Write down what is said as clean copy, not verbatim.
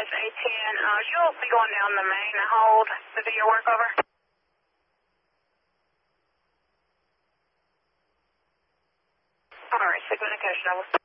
This A10, you'll be going down the main to hold the do your work over. All right, 6 minute coach, double.